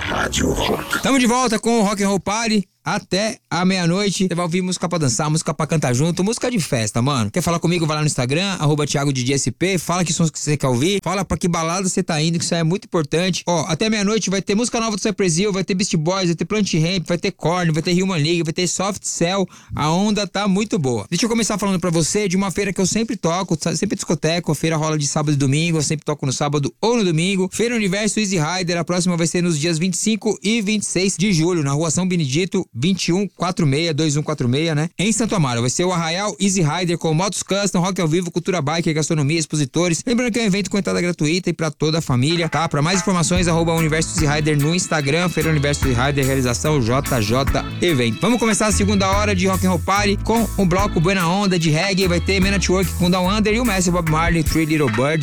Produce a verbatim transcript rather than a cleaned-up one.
Rádio Rock. Tamo de volta com o Rock and Roll Party. Até a meia-noite. Você vai ouvir música pra dançar, música pra cantar junto, música de festa, mano. Quer falar comigo? Vai lá no Instagram, arroba Thiago D J S P. Fala que sons que você quer ouvir. Fala pra que balada você tá indo, que isso aí é muito importante. Ó, até meia-noite vai ter música nova do Cypress Hill, vai ter Beast Boys, vai ter Plant Ramp, vai ter Korn, vai ter Human League, vai ter Soft Cell. A onda tá muito boa. Deixa eu começar falando pra você de uma feira que eu sempre toco, sempre discoteco. A feira rola de sábado e domingo, eu sempre toco no sábado ou no domingo. Feira Universo Easy Rider, a próxima vai ser nos dias vinte e cinco e vinte e seis de julho, na rua São Benedito, vinte e um quatro seis, dois um quatro seis, né? Em Santo Amaro. Vai ser o Arraial Easy Rider com motos custom, rock ao vivo, cultura bike, gastronomia, expositores. Lembrando que é um evento com entrada gratuita e pra toda a família, tá? Pra mais informações, arroba Universo Easy Rider no Instagram, Feira Universo Easy Rider, realização J J Evento. Vamos começar a segunda hora de Rock and Roll Party com um bloco Buena Onda de reggae. Vai ter Man at Work com Down Under e o mestre Bob Marley, Three Little Birds.